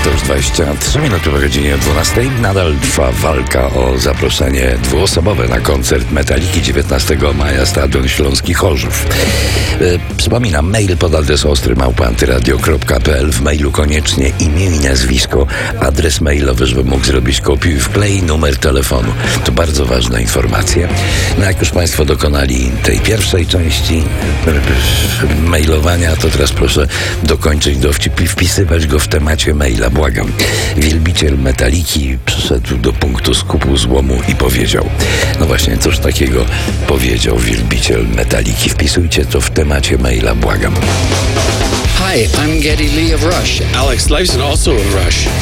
To już 23 minuty po godzinie 12. Nadal trwa walka o zaproszenie dwuosobowe na koncert Metaliki 19 maja, Stadion Śląski Chorzów. Przypominam, mail pod adres ostry@antyradio.pl. W mailu koniecznie imię i nazwisko, adres mailowy, żeby mógł zrobić kopiuj i wklej, numer telefonu. To bardzo ważne informacje. No jak już Państwo dokonali tej pierwszej części mailowania, to teraz proszę dokończyć dowcip i wpisywać go w temacie maila. Błagam. Wielbiciel Metaliki przyszedł do punktu skupu złomu i powiedział. No właśnie, cóż takiego powiedział wielbiciel Metaliki? Wpisujcie to w temacie maila. Błagam. Hi, I'm Geddy Lee of Rush. Alex Lifeson, also of Rush.